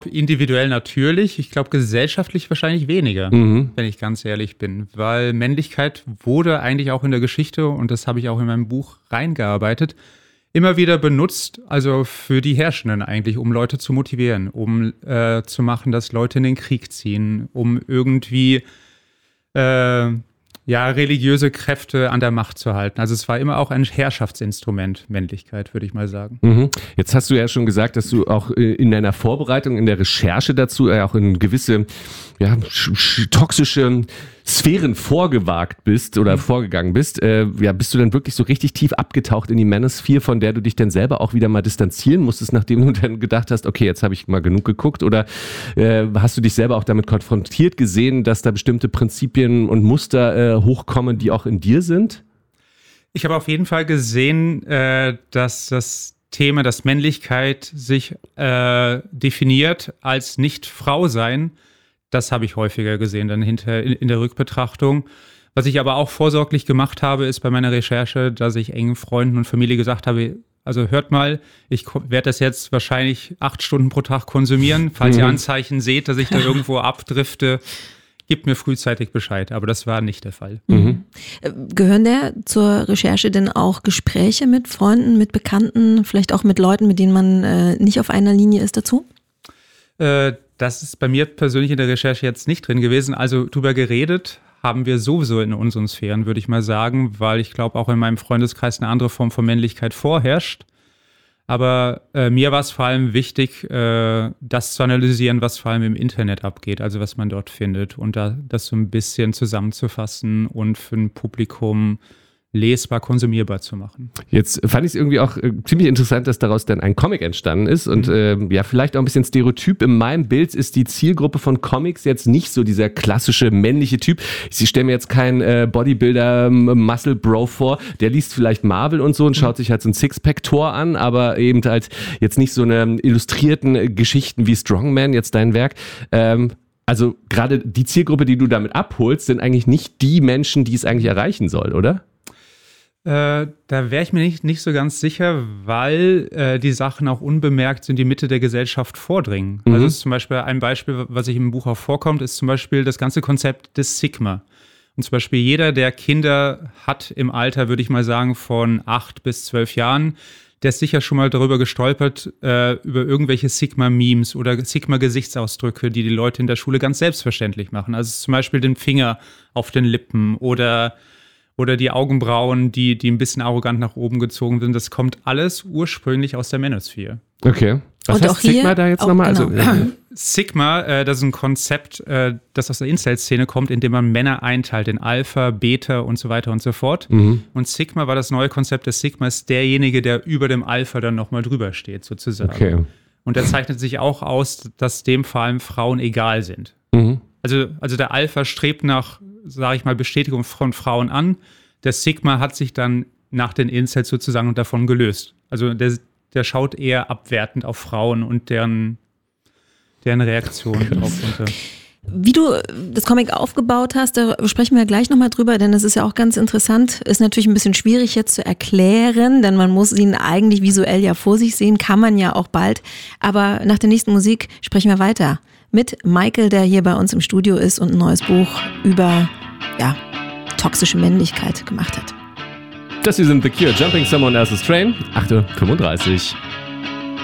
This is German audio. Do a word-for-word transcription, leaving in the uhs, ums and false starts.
Individuell natürlich, ich glaube gesellschaftlich wahrscheinlich weniger, mhm. wenn ich ganz ehrlich bin, weil Männlichkeit wurde eigentlich auch in der Geschichte, und das habe ich auch in meinem Buch reingearbeitet, immer wieder benutzt, also für die Herrschenden eigentlich, um Leute zu motivieren, um äh, zu machen, dass Leute in den Krieg ziehen, um irgendwie äh, ja, religiöse Kräfte an der Macht zu halten. Also es war immer auch ein Herrschaftsinstrument, Männlichkeit, würde ich mal sagen. Mhm. Jetzt hast du ja schon gesagt, dass du auch in deiner Vorbereitung, in der Recherche dazu äh, auch in gewisse ja, sch- sch- toxische Sphären vorgewagt bist oder mhm. vorgegangen bist. Äh, ja, bist du dann wirklich so richtig tief abgetaucht in die Manosphere, von der du dich dann selber auch wieder mal distanzieren musstest, nachdem du dann gedacht hast, okay, jetzt habe ich mal genug geguckt, oder äh, hast du dich selber auch damit konfrontiert gesehen, dass da bestimmte Prinzipien und Muster äh, hochkommen, die auch in dir sind? Ich habe auf jeden Fall gesehen, äh, dass das Thema, dass Männlichkeit sich äh, definiert als Nicht-Frau sein. Das habe ich häufiger gesehen dann hinter in, in der Rückbetrachtung. Was ich aber auch vorsorglich gemacht habe, ist bei meiner Recherche, dass ich engen Freunden und Familie gesagt habe, also hört mal, ich werde das jetzt wahrscheinlich acht Stunden pro Tag konsumieren. Falls ihr Anzeichen seht, dass ich da irgendwo abdrifte, gebt mir frühzeitig Bescheid. Aber das war nicht der Fall. Mhm. Gehören der zur Recherche denn auch Gespräche mit Freunden, mit Bekannten, vielleicht auch mit Leuten, mit denen man äh, nicht auf einer Linie ist, dazu? Äh, Das ist bei mir persönlich in der Recherche jetzt nicht drin gewesen. Also drüber geredet haben wir sowieso in unseren Sphären, würde ich mal sagen, weil ich glaube, auch in meinem Freundeskreis eine andere Form von Männlichkeit vorherrscht. Aber äh, mir war es vor allem wichtig, äh, das zu analysieren, was vor allem im Internet abgeht, also was man dort findet, und da das so ein bisschen zusammenzufassen und für ein Publikum lesbar, konsumierbar zu machen. Jetzt fand ich es irgendwie auch äh, ziemlich interessant, dass daraus dann ein Comic entstanden ist, und mhm. äh, ja, vielleicht auch ein bisschen Stereotyp. In meinem Bild ist die Zielgruppe von Comics jetzt nicht so dieser klassische männliche Typ. Ich stelle mir jetzt keinen äh, Bodybuilder Muscle Bro vor, der liest vielleicht Marvel und so und schaut mhm. sich halt so ein Sixpack-Tor an, aber eben halt jetzt nicht so eine illustrierten Geschichten wie Strongman, jetzt dein Werk. Ähm, also gerade die Zielgruppe, die du damit abholst, sind eigentlich nicht die Menschen, die es eigentlich erreichen soll, oder? Äh, da wäre ich mir nicht, nicht so ganz sicher, weil äh, die Sachen auch unbemerkt in die Mitte der Gesellschaft vordringen. Mhm. Also ist zum Beispiel ein Beispiel, was ich im Buch auch vorkommt, ist zum Beispiel das ganze Konzept des Sigma. Und zum Beispiel jeder, der Kinder hat im Alter, würde ich mal sagen, von acht bis zwölf Jahren, der ist sicher schon mal darüber gestolpert, äh, über irgendwelche Sigma-Memes oder Sigma-Gesichtsausdrücke, die die Leute in der Schule ganz selbstverständlich machen. Also zum Beispiel den Finger auf den Lippen oder Oder die Augenbrauen, die, die ein bisschen arrogant nach oben gezogen sind. Das kommt alles ursprünglich aus der Manosphere. Okay. Was und heißt auch hier Sigma da jetzt nochmal? Genau. Also, Sigma, äh, das ist ein Konzept, äh, das aus der Incel-Szene kommt, in dem man Männer einteilt in Alpha, Beta und so weiter und so fort. Mhm. Und Sigma war das neue Konzept des Sigmas, derjenige, der über dem Alpha dann nochmal drüber steht, sozusagen. Okay. Und der zeichnet sich auch aus, dass dem vor allem Frauen egal sind. Mhm. Also, also der Alpha strebt nach, sage ich mal, Bestätigung von Frauen an. Der Sigma hat sich dann nach den Incels sozusagen davon gelöst. Also der, der schaut eher abwertend auf Frauen und deren, deren Reaktionen drauf. Unter. Wie du das Comic aufgebaut hast, da sprechen wir gleich nochmal drüber, denn das ist ja auch ganz interessant. Ist natürlich ein bisschen schwierig jetzt zu erklären, denn man muss ihn eigentlich visuell ja vor sich sehen, kann man ja auch bald. Aber nach der nächsten Musik sprechen wir weiter mit Michael, der hier bei uns im Studio ist und ein neues Buch über, ja, toxische Männlichkeit gemacht hat. Das hier sind The Cure, Jumping Someone Else's Train, acht Uhr fünfunddreißig.